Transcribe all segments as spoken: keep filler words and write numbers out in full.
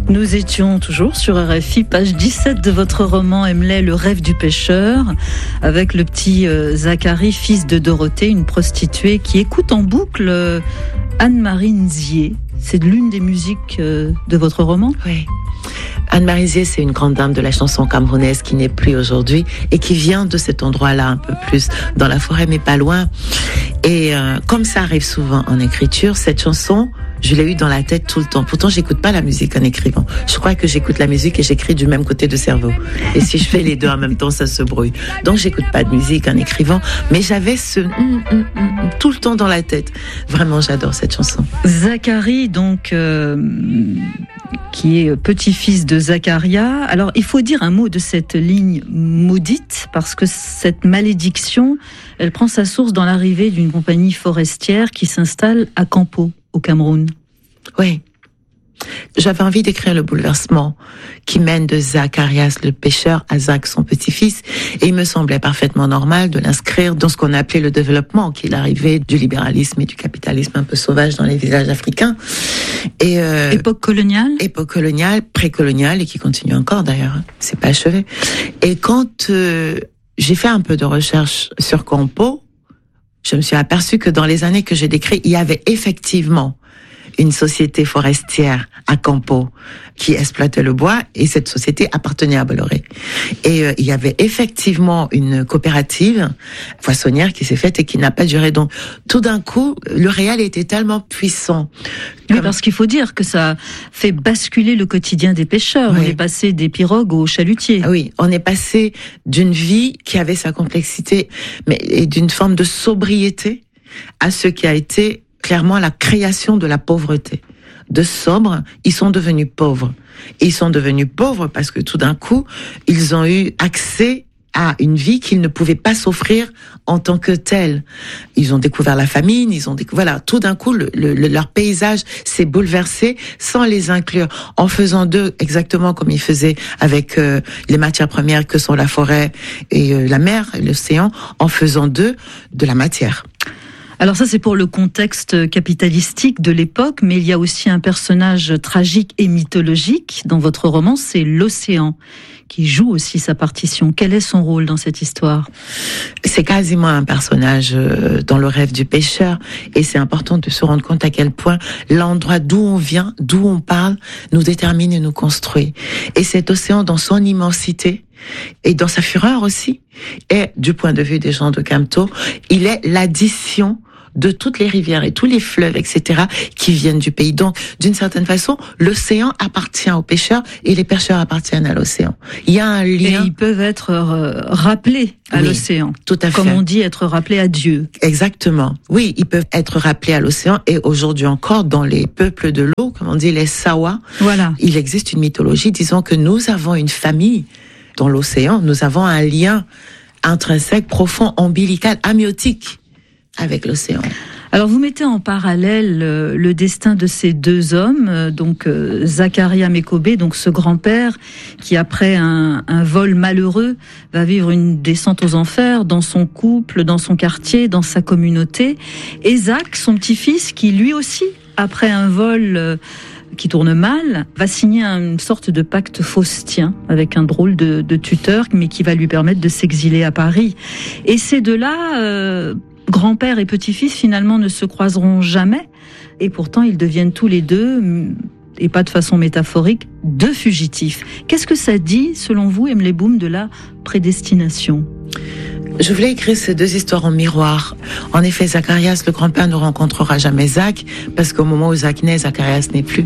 Nous étions toujours sur R F I, page dix-sept de votre roman Emley, Le rêve du pêcheur, avec le petit euh, Zacharie, fils de Dorothée, une prostituée qui écoute en boucle euh, Anne-Marie Nzié. C'est l'une des musiques euh, de votre roman ? Oui. Anne-Marie Nzié, c'est une grande dame de la chanson camerounaise qui n'est plus aujourd'hui et qui vient de cet endroit-là, un peu plus dans la forêt, mais pas loin. Et euh, comme ça arrive souvent en écriture, cette chanson, je l'ai eue dans la tête tout le temps. Pourtant, j'écoute pas la musique en écrivant. Je crois que j'écoute la musique et j'écris du même côté de cerveau. Et si je fais les deux en même temps, ça se brouille. Donc, j'écoute pas de musique en écrivant, mais j'avais ce mm, mm, mm, tout le temps dans la tête. Vraiment, j'adore cette chanson. Zacharie, donc, euh, qui est petit-fils de Zacharia. Alors, il faut dire un mot de cette ligne maudite, parce que cette malédiction, elle prend sa source dans l'arrivée d'une compagnie forestière qui s'installe à Campo, au Cameroun. Oui. J'avais envie d'écrire le bouleversement qui mène de Zacharias le pêcheur à Zach son petit-fils, et il me semblait parfaitement normal de l'inscrire dans ce qu'on appelait le développement, qui est l'arrivée du libéralisme et du capitalisme un peu sauvage dans les villages africains. Et euh, époque coloniale, époque coloniale, précoloniale, et qui continue encore d'ailleurs. C'est pas achevé. Et quand euh, j'ai fait un peu de recherche sur Campo, je me suis aperçue que dans les années que j'ai décrites, il y avait effectivement une société forestière à Campo qui exploitait le bois, et cette société appartenait à Bolloré. Et euh, il y avait effectivement une coopérative poissonnière qui s'est faite et qui n'a pas duré. Donc tout d'un coup, le réel était tellement puissant. Oui, comme... parce qu'il faut dire que ça fait basculer le quotidien des pêcheurs. Oui. On est passé des pirogues aux chalutiers. Ah oui, on est passé d'une vie qui avait sa complexité, mais et d'une forme de sobriété à ce qui a été clairement la création de la pauvreté. De sobres, ils sont devenus pauvres. Et ils sont devenus pauvres parce que tout d'un coup, ils ont eu accès à une vie qu'ils ne pouvaient pas s'offrir en tant que telle. Ils ont découvert la famine, ils ont découvert, voilà, tout d'un coup, le, le, leur paysage s'est bouleversé sans les inclure, en faisant d'eux exactement comme ils faisaient avec euh, les matières premières que sont la forêt et euh, la mer, l'océan, en faisant d'eux de la matière. Alors ça, c'est pour le contexte capitalistique de l'époque, mais il y a aussi un personnage tragique et mythologique dans votre roman, c'est l'océan, qui joue aussi sa partition. Quel est son rôle dans cette histoire ? C'est quasiment un personnage dans le rêve du pêcheur, et c'est important de se rendre compte à quel point l'endroit d'où on vient, d'où on parle, nous détermine et nous construit. Et cet océan, dans son immensité, et dans sa fureur aussi, et du point de vue des gens de Campo, il est l'addition de toutes les rivières et tous les fleuves, et cetera, qui viennent du pays. Donc, d'une certaine façon, l'océan appartient aux pêcheurs et les pêcheurs appartiennent à l'océan. Il y a un lien. Et ils peuvent être euh, rappelés à oui, l'océan. Tout à fait. Comme on dit, être rappelés à Dieu. Exactement. Oui, ils peuvent être rappelés à l'océan, et aujourd'hui encore, dans les peuples de l'eau, comme on dit les Sawa, voilà. Il existe une mythologie disant que nous avons une famille dans l'océan, nous avons un lien intrinsèque, profond, ombilical, amniotique avec l'océan. Alors vous mettez en parallèle euh, le destin de ces deux hommes, euh, donc euh, Zacharia Mekobe, donc ce grand-père qui après un, un vol malheureux va vivre une descente aux enfers dans son couple, dans son quartier, dans sa communauté, et Zach, son petit-fils, qui lui aussi, après un vol euh, qui tourne mal, va signer une sorte de pacte faustien avec un drôle de, de tuteur, mais qui va lui permettre de s'exiler à Paris. Et ces deux-là, euh, grand-père et petit-fils, finalement ne se croiseront jamais, et pourtant ils deviennent tous les deux, et pas de façon métaphorique, deux fugitifs. Qu'est-ce que ça dit, selon vous, Emley Boum, de la prédestination ? Je voulais écrire ces deux histoires en miroir. En effet, Zacharias, le grand-père, ne rencontrera jamais Zach, parce qu'au moment où Zach naît, Zacharias n'est plus.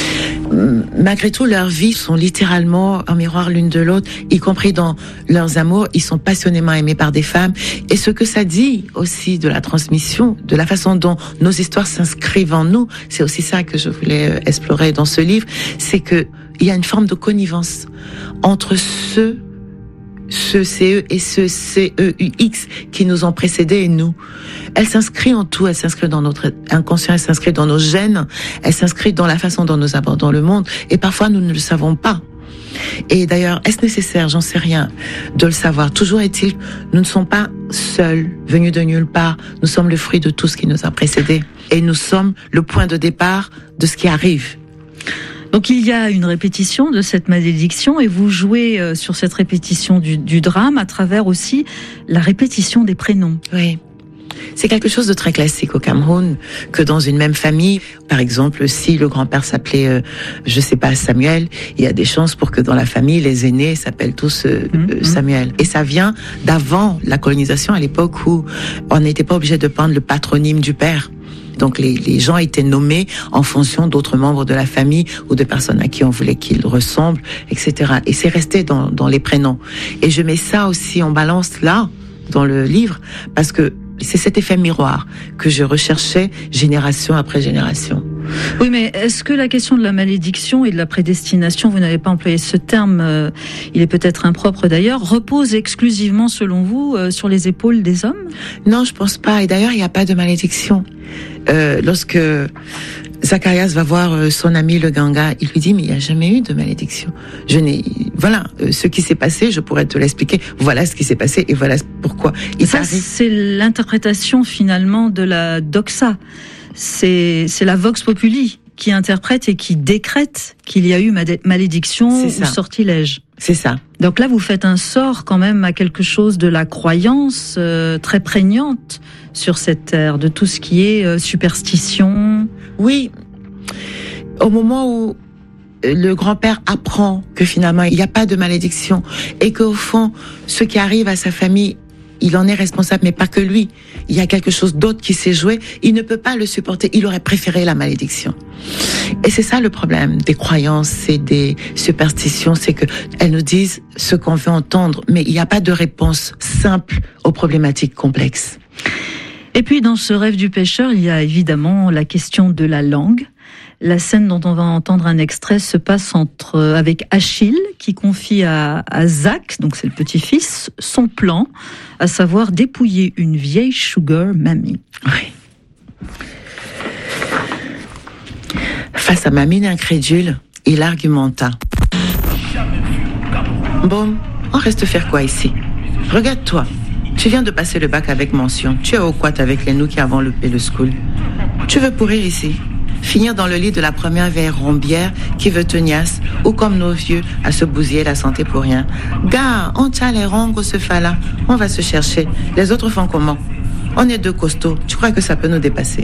Malgré tout, leurs vies sont littéralement en miroir l'une de l'autre, y compris dans leurs amours. Ils sont passionnément aimés par des femmes. Et ce que ça dit aussi de la transmission, de la façon dont nos histoires s'inscrivent en nous, c'est aussi ça que je voulais explorer dans ce livre, c'est que il y a une forme de connivence entre ceux ce C E et ce C E U X qui nous ont précédés et nous. Elle s'inscrit en tout, elle s'inscrit dans notre inconscient, elle s'inscrit dans nos gènes, elle s'inscrit dans la façon dont nous abordons le monde, et parfois nous ne le savons pas. Et d'ailleurs, est-ce nécessaire, j'en sais rien, de le savoir. Toujours est-il, nous ne sommes pas seuls, venus de nulle part, nous sommes le fruit de tout ce qui nous a précédés, et nous sommes le point de départ de ce qui arrive. Donc il y a une répétition de cette malédiction et vous jouez euh, sur cette répétition du, du drame à travers aussi la répétition des prénoms. Oui. C'est quelque chose de très classique au Cameroun, que dans une même famille, par exemple, si le grand-père s'appelait, euh, je sais pas, Samuel, il y a des chances pour que dans la famille, les aînés s'appellent tous euh, mmh, Samuel. Et ça vient d'avant la colonisation, à l'époque où on n'était pas obligé de prendre le patronyme du père. Donc les, les gens étaient nommés en fonction d'autres membres de la famille ou de personnes à qui on voulait qu'ils ressemblent, et cetera. Et c'est resté dans, dans les prénoms. Et je mets ça aussi en balance là, dans le livre, parce que c'est cet effet miroir que je recherchais génération après génération. Oui, mais est-ce que la question de la malédiction et de la prédestination, vous n'avez pas employé ce terme, euh, il est peut-être impropre d'ailleurs, repose exclusivement, selon vous, euh, sur les épaules des hommes ? Non, je pense pas. Et d'ailleurs, il n'y a pas de malédiction. Euh, lorsque Zacharias va voir son ami le Ganga, il lui dit, mais il n'y a jamais eu de malédiction. Je n'ai, voilà, ce qui s'est passé, je pourrais te l'expliquer. Voilà ce qui s'est passé et voilà pourquoi. Il Ça, c'est l'interprétation finalement de la doxa. C'est, c'est la vox populi qui interprète et qui décrète qu'il y a eu malédiction ou sortilège. C'est ça. Donc là, vous faites un sort quand même à quelque chose de la croyance euh, très prégnante sur cette terre, de tout ce qui est euh, superstition. Oui. Au moment où le grand-père apprend que finalement il n'y a pas de malédiction et qu'au fond, ce qui arrive à sa famille, il en est responsable, mais pas que lui. Il y a quelque chose d'autre qui s'est joué. Il ne peut pas le supporter. Il aurait préféré la malédiction. Et c'est ça le problème des croyances et des superstitions, c'est que elles nous disent ce qu'on veut entendre, mais il n'y a pas de réponse simple aux problématiques complexes. Et puis dans ce rêve du pêcheur, il y a évidemment la question de la langue. La scène dont on va entendre un extrait se passe entre avec Achille qui confie à, à Zach, donc c'est le petit-fils, son plan, à savoir dépouiller une vieille sugar mamie. Oui. Face à ma mine incrédule, il argumenta. Bon, on reste faire quoi ici? Regarde-toi. Tu viens de passer le bac avec mention. Tu es au quat avec les nous qui avons loupé le school. Tu veux pourrir ici? Finir dans le lit de la première vieille rombière qui veut tenace, ou comme nos vieux, à se bousiller la santé pour rien. Gars, on tient les rongs ce fa-là. On va se chercher. Les autres font comment? On est deux costauds. Tu crois que ça peut nous dépasser?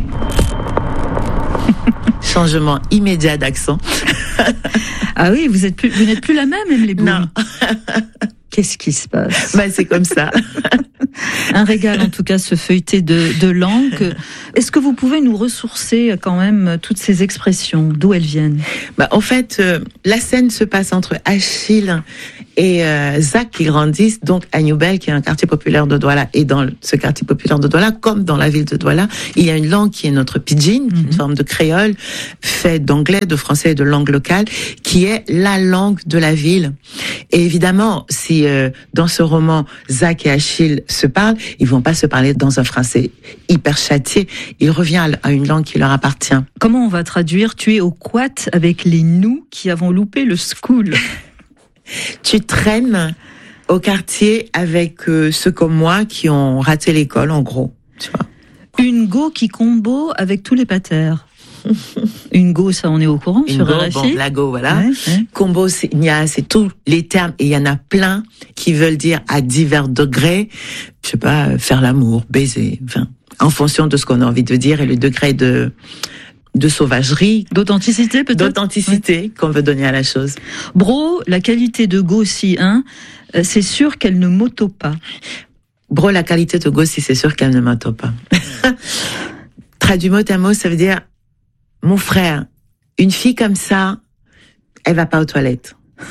Changement immédiat d'accent. Ah oui, vous êtes plus, vous n'êtes plus la même, Emily Bloom. Non. Qu'est-ce qui se passe? Ben, c'est comme ça. Un régal, en tout cas, ce feuilleté de, de langue. Est-ce que vous pouvez nous ressourcer quand même toutes ces expressions, d'où elles viennent? Bah, en fait, euh, la scène se passe entre Achille et euh, Zach qui grandissent, donc à Newbel, qui est un quartier populaire de Douala. Et dans ce quartier populaire de Douala, comme dans la ville de Douala, il y a une langue qui est notre pidgin, mm-hmm. une forme de créole, fait d'anglais, de français et de langue locale, qui est la langue de la ville. Et évidemment, si euh, dans ce roman, Zach et Achille se parlent, ils vont pas se parler dans un français hyper châtié. Il revient à une langue qui leur appartient. Comment on va traduire « tu es au quat avec les nous qui avons loupé le school » ? Tu traînes au quartier avec euh, ceux comme moi qui ont raté l'école, en gros. Tu vois. Une go qui combo avec tous les patères. Une go, ça on est au courant. Une sur go, R F I. bon, la go, voilà. Ouais, ouais. Combo, c'est, c'est tous les termes, et il y en a plein qui veulent dire à divers degrés, je sais pas, faire l'amour, baiser, enfin, en fonction de ce qu'on a envie de dire et le degré de de sauvagerie, d'authenticité peut-être, d'authenticité oui. qu'on veut donner à la chose. Bro, la qualité de go si hein, c'est sûr qu'elle ne m'auto pas. Bro, la qualité de go si c'est sûr qu'elle ne m'auto pas. Traduit mot à mot, ça veut dire mon frère, une fille comme ça, elle va pas aux toilettes.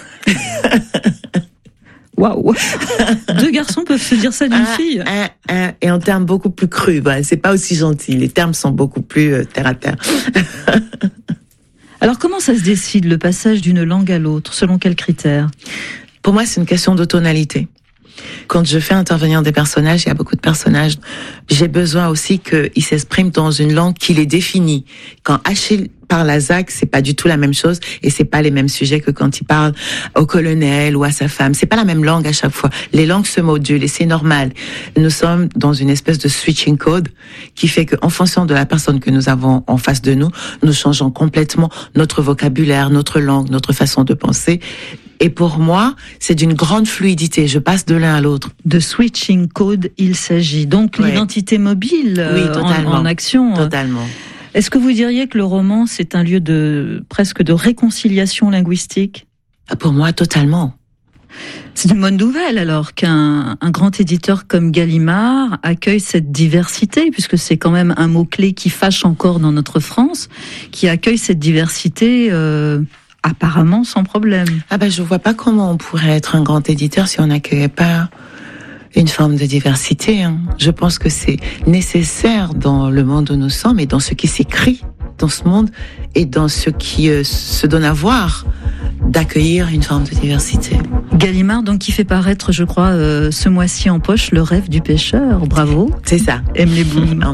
Waouh. Deux garçons peuvent se dire ça d'une un, fille. Un, un, et en termes beaucoup plus crus. Bah, c'est pas aussi gentil. Les termes sont beaucoup plus euh, terre à terre. Alors, comment ça se décide, le passage d'une langue à l'autre? Selon quels critères? Pour moi, c'est une question de tonalité. Quand je fais intervenir des personnages, il y a beaucoup de personnages, j'ai besoin aussi qu'ils s'expriment dans une langue qui les définit. Quand Achille parle à Zach, c'est pas du tout la même chose et c'est pas les mêmes sujets que quand il parle au colonel ou à sa femme. C'est pas la même langue à chaque fois. Les langues se modulent et c'est normal. Nous sommes dans une espèce de switching code qui fait qu'en fonction de la personne que nous avons en face de nous, nous changeons complètement notre vocabulaire, notre langue, notre façon de penser. Et pour moi, c'est d'une grande fluidité. Je passe de l'un à l'autre. De switching code, il s'agit. Donc, ouais. L'identité mobile oui, euh, en, en action. Totalement. Est-ce que vous diriez que le roman, c'est un lieu de presque de réconciliation linguistique ? Pour moi, totalement. C'est une bonne nouvelle alors qu'un un grand éditeur comme Gallimard accueille cette diversité, puisque c'est quand même un mot-clé qui fâche encore dans notre France, qui accueille cette diversité euh, apparemment sans problème. Ah ben, je vois pas comment on pourrait être un grand éditeur si on n'accueillait pas une forme de diversité. Hein. Je pense que c'est nécessaire dans le monde où nous sommes et dans ce qui s'écrit dans ce monde et dans ce qui euh, se donne à voir, d'accueillir une forme de diversité. Gallimard, donc, qui fait paraître, je crois, euh, ce mois-ci en poche, Le Rêve du pêcheur. Bravo. C'est ça. Aime les boules.